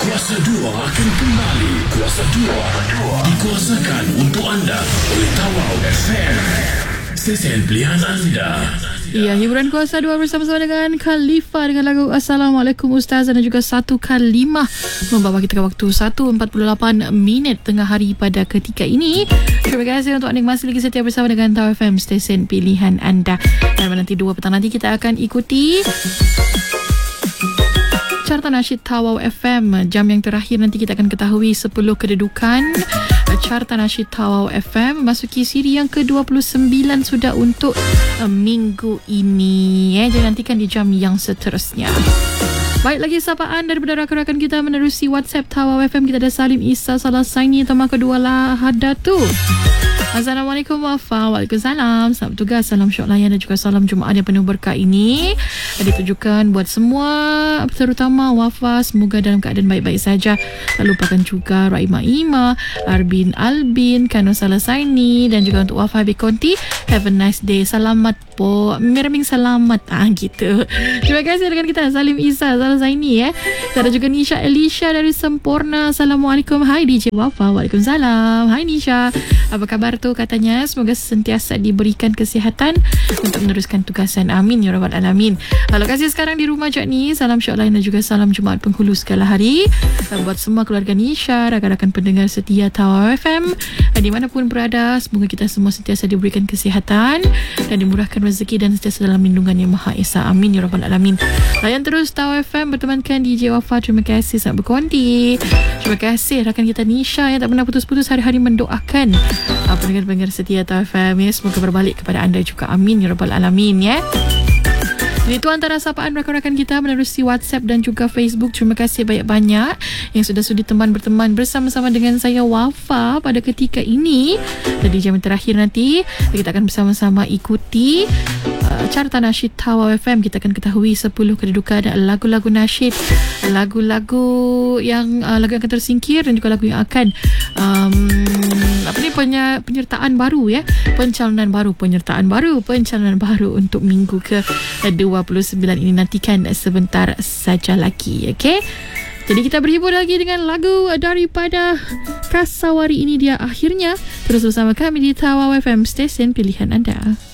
Kuasa 2 akan kembali. Kuasa 2 dikuasakan untuk anda oleh Tawau FM, stesen pilihan anda. Ya, hiburan Kuasa 2 bersama-sama dengan Khalifa dengan lagu Assalamualaikum Ustazah dan juga satu kalimah membawa kita ke waktu 1.48 minit tengah hari pada ketika ini. Terima kasih untuk anda yang masih lagi setia bersama dengan Tawau FM, stesen pilihan anda. Dan nanti 2 petang nanti kita akan ikuti Carta Nasyid Tawau FM. Jam yang terakhir nanti kita akan ketahui 10 kedudukan Carta Nasyid Tawau FM memasuki siri yang ke-29 sudah untuk minggu ini. Jadi nantikan di jam yang seterusnya. Baik, lagi sapaan daripada rakan-rakan kita menerusi WhatsApp Tawau FM. Kita ada Salim Isa Salasaini, teman kedua lah Hadatu. Assalamualaikum Wafa. Waalaikumsalam. Selamat bertugas. Salam syok layan dan juga salam Jumaat yang penuh berkah ini ditujukan buat semua, terutama Wafa. Semoga dalam keadaan baik-baik saja. Tak lupakan juga Raima Ima, Arbin Albin, Kano Salasaini dan juga untuk Wafa Bikonti. Have a nice day. Selamat po. Miraming selamat. Gitu. Terima kasih dengan kita Salim Isa Salasaini. Kita ada juga Nisha Elisha dari Sempurna. Assalamualaikum. Hai DJ Wafa. Waalaikumsalam. Hai Nisha. Apa kabar tu katanya? Semoga sentiasa diberikan kesihatan untuk meneruskan tugasan. Amin ya rabbal alamin. Lokasi sekarang di rumah Jakni. Salam syok lain dan juga salam Jumaat penghulu segala hari buat semua keluarga Nisha, rakan-rakan pendengar setia Tawau FM dimanapun berada. Semoga kita semua sentiasa diberikan kesihatan dan dimurahkan rezeki dan sentiasa dalam lindungan Yang Maha Esa. Amin ya rabbal alamin. Layan terus Tawau FM bertemankan DJ Wafa. Terima kasih sangat berkonti. Terima kasih rakan kita Nisha yang tak pernah putus-putus hari-hari mendoakan pendengar-pendengar setia Tawau FM. Semoga berbalik kepada anda juga. Amin ya rabbal alamin. Itu antara sapaan rakan-rakan kita menerusi WhatsApp dan juga Facebook. Terima kasih banyak-banyak yang sudah sudi berteman bersama-sama dengan saya Wafa pada ketika ini. Dan di jam terakhir nanti kita akan bersama-sama ikuti Carta Nasyid Tawau FM. Kita akan ketahui 10 kedudukan lagu-lagu nasyid, lagu-lagu yang akan tersingkir dan juga lagu yang akan penyertaan baru pencalonan baru untuk minggu ke-29 ini. Nantikan sebentar saja lagi. Okey. Jadi kita berhibur lagi dengan lagu daripada Kasawari. Ini dia akhirnya. Terus bersama kami di Tawau FM, stesen pilihan anda.